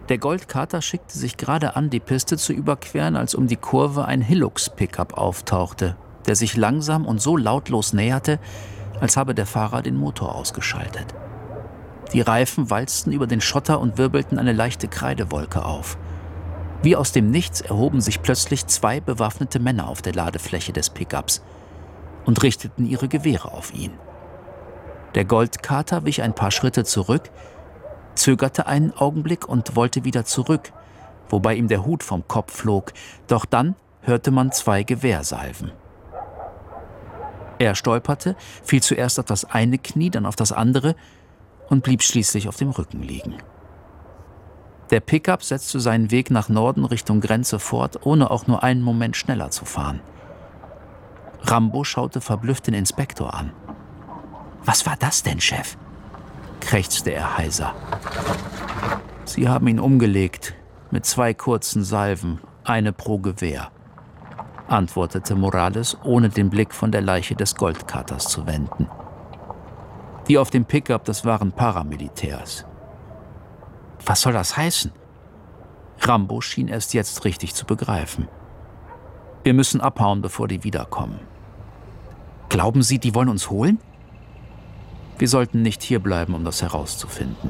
Der Goldkater schickte sich gerade an, die Piste zu überqueren, als um die Kurve ein Hilux-Pickup auftauchte, der sich langsam und so lautlos näherte, als habe der Fahrer den Motor ausgeschaltet. Die Reifen walzten über den Schotter und wirbelten eine leichte Kreidewolke auf. Wie aus dem Nichts erhoben sich plötzlich 2 bewaffnete Männer auf der Ladefläche des Pickups und richteten ihre Gewehre auf ihn. Der Goldkater wich ein paar Schritte zurück, zögerte einen Augenblick und wollte wieder zurück, wobei ihm der Hut vom Kopf flog, doch dann hörte man 2 Gewehrsalven. Er stolperte, fiel zuerst auf das eine Knie, dann auf das andere und blieb schließlich auf dem Rücken liegen. Der Pickup setzte seinen Weg nach Norden Richtung Grenze fort, ohne auch nur einen Moment schneller zu fahren. Rambo schaute verblüfft den Inspektor an. »Was war das denn, Chef?« krächzte er heiser. »Sie haben ihn umgelegt, mit 2 kurzen Salven, eine pro Gewehr«, antwortete Morales, ohne den Blick von der Leiche des Goldkaters zu wenden. Die auf dem Pickup, das waren Paramilitärs. »Was soll das heißen?« Rambo schien erst jetzt richtig zu begreifen. »Wir müssen abhauen, bevor die wiederkommen.« »Glauben Sie, die wollen uns holen?« »Wir sollten nicht hierbleiben, um das herauszufinden.«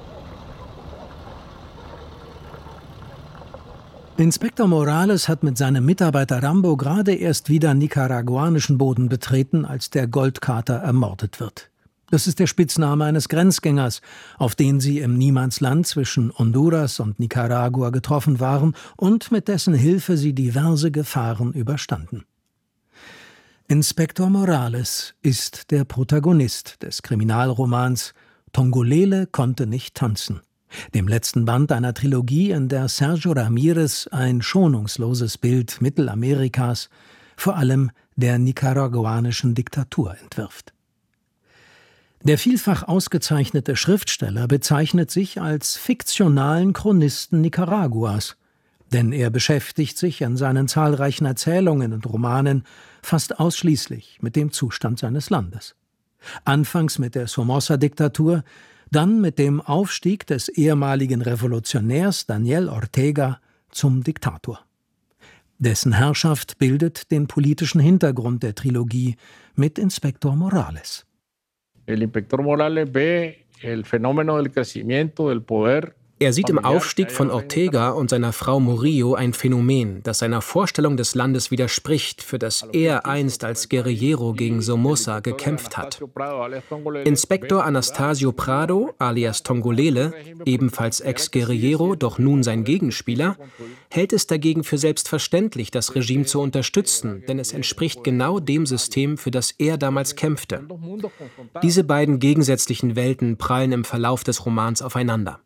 Inspektor Morales hat mit seinem Mitarbeiter Rambo gerade erst wieder nicaraguanischen Boden betreten, als der Goldkater ermordet wird. Das ist der Spitzname eines Grenzgängers, auf den sie im Niemandsland zwischen Honduras und Nicaragua getroffen waren und mit dessen Hilfe sie diverse Gefahren überstanden. Inspektor Morales ist der Protagonist des Kriminalromans »Tongolele konnte nicht tanzen«, dem letzten Band einer Trilogie, in der Sergio Ramírez ein schonungsloses Bild Mittelamerikas, vor allem der nicaraguanischen Diktatur, entwirft. Der vielfach ausgezeichnete Schriftsteller bezeichnet sich als fiktionalen Chronisten Nicaraguas, denn er beschäftigt sich in seinen zahlreichen Erzählungen und Romanen fast ausschließlich mit dem Zustand seines Landes. Anfangs mit der Somoza-Diktatur, dann mit dem Aufstieg des ehemaligen Revolutionärs Daniel Ortega zum Diktator. Dessen Herrschaft bildet den politischen Hintergrund der Trilogie mit Inspektor Morales. El Inspector Morales ve el fenómeno del crecimiento del poder. Er sieht im Aufstieg von Ortega und seiner Frau Murillo ein Phänomen, das seiner Vorstellung des Landes widerspricht, für das er einst als Guerillero gegen Somoza gekämpft hat. Inspektor Anastasio Prado, alias Tongolele, ebenfalls Ex-Guerillero, doch nun sein Gegenspieler, hält es dagegen für selbstverständlich, das Regime zu unterstützen, denn es entspricht genau dem System, für das er damals kämpfte. Diese beiden gegensätzlichen Welten prallen im Verlauf des Romans aufeinander.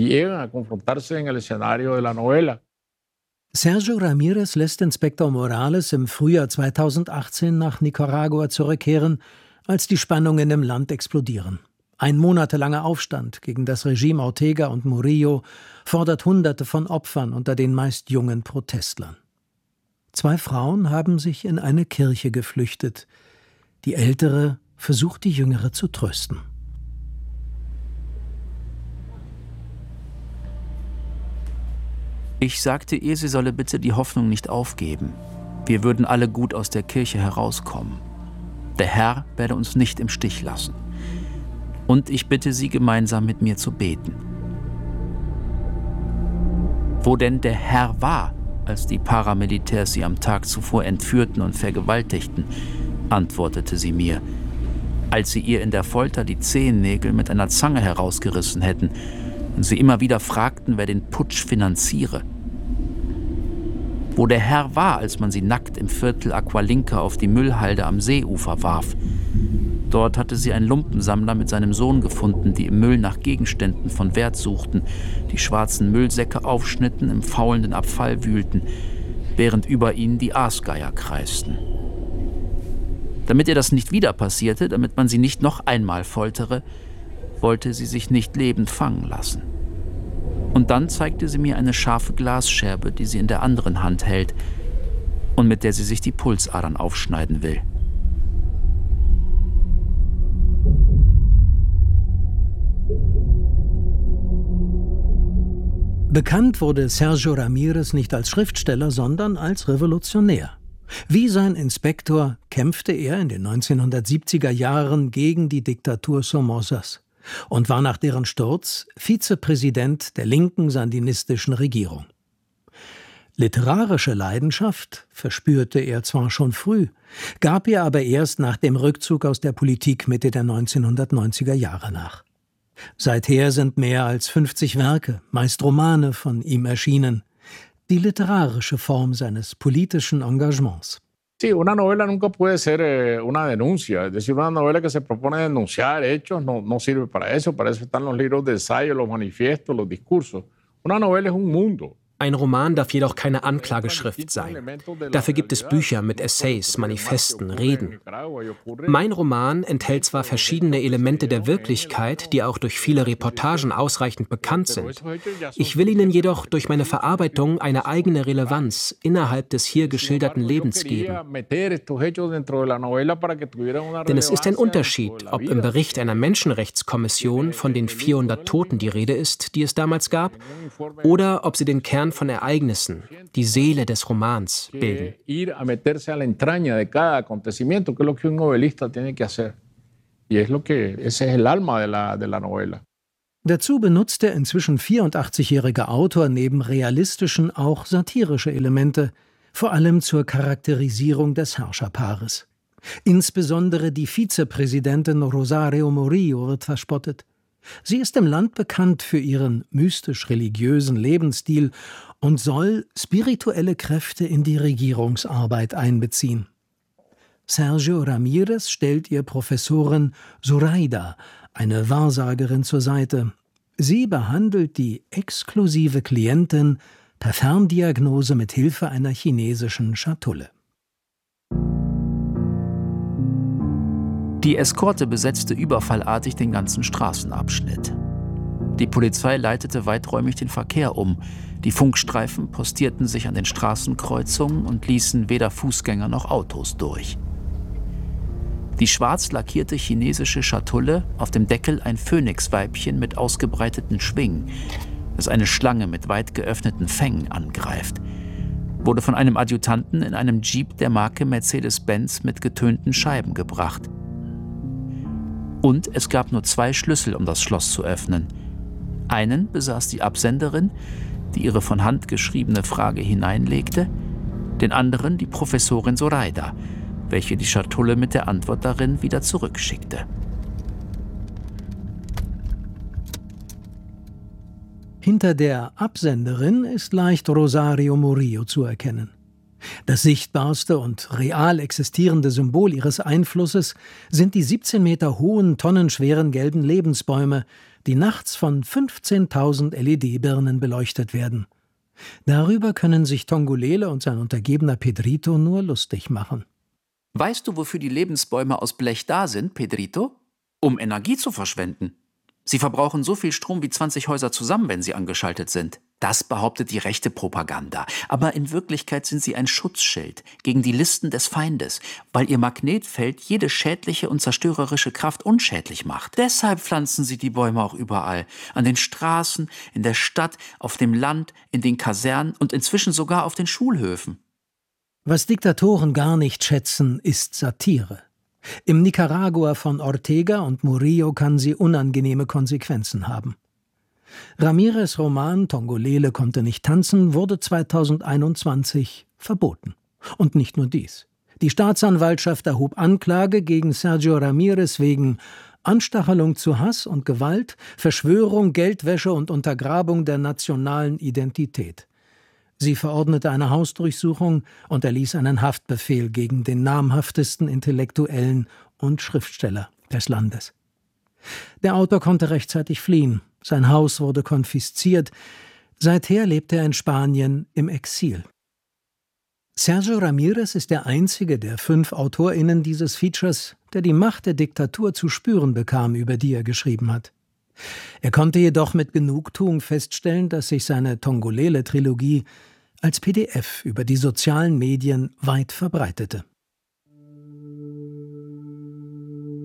Sergio Ramírez lässt Inspektor Morales im Frühjahr 2018 nach Nicaragua zurückkehren, als die Spannungen im Land explodieren. Ein monatelanger Aufstand gegen das Regime Ortega und Murillo fordert Hunderte von Opfern unter den meist jungen Protestlern. 2 Frauen haben sich in eine Kirche geflüchtet. Die ältere versucht, die jüngere zu trösten. Ich sagte ihr, sie solle bitte die Hoffnung nicht aufgeben. Wir würden alle gut aus der Kirche herauskommen. Der Herr werde uns nicht im Stich lassen. Und ich bitte sie, gemeinsam mit mir zu beten. Wo denn der Herr war, als die Paramilitärs sie am Tag zuvor entführten und vergewaltigten, antwortete sie mir, als sie ihr in der Folter die Zehennägel mit einer Zange herausgerissen hätten und sie immer wieder fragten, wer den Putsch finanziere. Wo der Herr war, als man sie nackt im Viertel Aqualinca auf die Müllhalde am Seeufer warf. Dort hatte sie einen Lumpensammler mit seinem Sohn gefunden, die im Müll nach Gegenständen von Wert suchten, die schwarzen Müllsäcke aufschnitten, im faulenden Abfall wühlten, während über ihnen die Aasgeier kreisten. Damit ihr das nicht wieder passierte, damit man sie nicht noch einmal foltere, wollte sie sich nicht lebend fangen lassen. Und dann zeigte sie mir eine scharfe Glasscherbe, die sie in der anderen Hand hält und mit der sie sich die Pulsadern aufschneiden will. Bekannt wurde Sergio Ramírez nicht als Schriftsteller, sondern als Revolutionär. Wie sein Inspektor kämpfte er in den 1970er Jahren gegen die Diktatur Somozas und war nach deren Sturz Vizepräsident der linken sandinistischen Regierung. Literarische Leidenschaft verspürte er zwar schon früh, gab ihr aber erst nach dem Rückzug aus der Politik Mitte der 1990er Jahre nach. Seither sind mehr als 50 Werke, meist Romane, von ihm erschienen. Die literarische Form seines politischen Engagements. Sí, una novela nunca puede ser una denuncia. Es decir, una novela que se propone denunciar hechos no sirve para eso. Para eso están los libros de ensayo, los manifiestos, los discursos. Una novela es un mundo. Ein Roman darf jedoch keine Anklageschrift sein. Dafür gibt es Bücher mit Essays, Manifesten, Reden. Mein Roman enthält zwar verschiedene Elemente der Wirklichkeit, die auch durch viele Reportagen ausreichend bekannt sind. Ich will ihnen jedoch durch meine Verarbeitung eine eigene Relevanz innerhalb des hier geschilderten Lebens geben. Denn es ist ein Unterschied, ob im Bericht einer Menschenrechtskommission von den 400 Toten die Rede ist, die es damals gab, oder ob sie den Kern von Ereignissen, die Seele des Romans, bilden. Dazu benutzt der inzwischen 84-jährige Autor neben realistischen auch satirische Elemente, vor allem zur Charakterisierung des Herrscherpaares. Insbesondere die Vizepräsidentin Rosario Murillo wird verspottet. Sie ist im Land bekannt für ihren mystisch-religiösen Lebensstil und soll spirituelle Kräfte in die Regierungsarbeit einbeziehen. Sergio Ramírez stellt ihr Professorin Zoraida, eine Wahrsagerin, zur Seite. Sie behandelt die exklusive Klientin per Ferndiagnose mit Hilfe einer chinesischen Schatulle. Die Eskorte besetzte überfallartig den ganzen Straßenabschnitt. Die Polizei leitete weiträumig den Verkehr um. Die Funkstreifen postierten sich an den Straßenkreuzungen und ließen weder Fußgänger noch Autos durch. Die schwarz lackierte chinesische Schatulle, auf dem Deckel ein Phönixweibchen mit ausgebreiteten Schwingen, das eine Schlange mit weit geöffneten Fängen angreift, wurde von einem Adjutanten in einem Jeep der Marke Mercedes-Benz mit getönten Scheiben gebracht. Und es gab nur 2 Schlüssel, um das Schloss zu öffnen. Einen besaß die Absenderin, die ihre von Hand geschriebene Frage hineinlegte, den anderen die Professorin Zoraida, welche die Schatulle mit der Antwort darin wieder zurückschickte. Hinter der Absenderin ist leicht Rosario Murillo zu erkennen. Das sichtbarste und real existierende Symbol ihres Einflusses sind die 17 Meter hohen, tonnenschweren gelben Lebensbäume, die nachts von 15.000 LED-Birnen beleuchtet werden. Darüber können sich Tongolele und sein Untergebener Pedrito nur lustig machen. Weißt du, wofür die Lebensbäume aus Blech da sind, Pedrito? Um Energie zu verschwenden. Sie verbrauchen so viel Strom wie 20 Häuser zusammen, wenn sie angeschaltet sind. Das behauptet die rechte Propaganda. Aber in Wirklichkeit sind sie ein Schutzschild gegen die Listen des Feindes, weil ihr Magnetfeld jede schädliche und zerstörerische Kraft unschädlich macht. Deshalb pflanzen sie die Bäume auch überall. An den Straßen, in der Stadt, auf dem Land, in den Kasernen und inzwischen sogar auf den Schulhöfen. Was Diktatoren gar nicht schätzen, ist Satire. Im Nicaragua von Ortega und Murillo kann sie unangenehme Konsequenzen haben. Ramírez' Roman Tongolele konnte nicht tanzen wurde 2021 verboten. Und nicht nur dies. Die Staatsanwaltschaft erhob Anklage gegen Sergio Ramírez wegen Anstachelung zu Hass und Gewalt, Verschwörung, Geldwäsche und Untergrabung der nationalen Identität. Sie verordnete eine Hausdurchsuchung und erließ einen Haftbefehl gegen den namhaftesten Intellektuellen und Schriftsteller des Landes. Der Autor konnte rechtzeitig fliehen. Sein Haus wurde konfisziert. Seither lebt er in Spanien im Exil. Sergio Ramírez ist der einzige der 5 AutorInnen dieses Features, der die Macht der Diktatur zu spüren bekam, über die er geschrieben hat. Er konnte jedoch mit Genugtuung feststellen, dass sich seine Tongolele-Trilogie als PDF über die sozialen Medien weit verbreitete.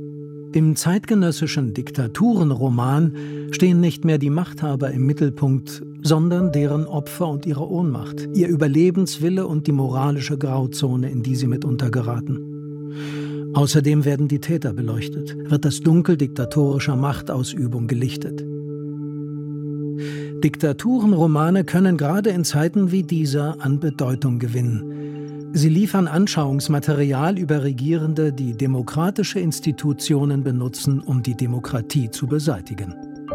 Im zeitgenössischen Diktaturenroman stehen nicht mehr die Machthaber im Mittelpunkt, sondern deren Opfer und ihre Ohnmacht, ihr Überlebenswille und die moralische Grauzone, in die sie mitunter geraten. Außerdem werden die Täter beleuchtet, wird das Dunkel diktatorischer Machtausübung gelichtet. Diktaturenromane können gerade in Zeiten wie dieser an Bedeutung gewinnen. Sie liefern Anschauungsmaterial über Regierende, die demokratische Institutionen benutzen, um die Demokratie zu beseitigen.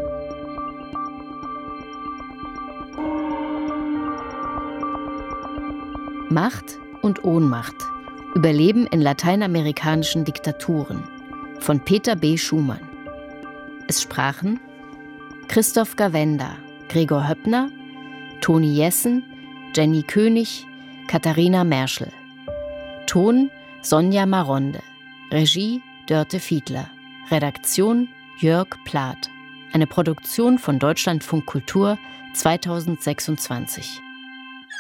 Macht und Ohnmacht. Überleben in lateinamerikanischen Diktaturen von Peter B. Schumann. Es sprachen Christoph Gawenda, Gregor Höppner, Toni Jessen, Jenny König, Katharina Merschel. Ton Sonja Maronde. Regie Dörte Fiedler. Redaktion Jörg Plath. Eine Produktion von Deutschlandfunk Kultur 2026.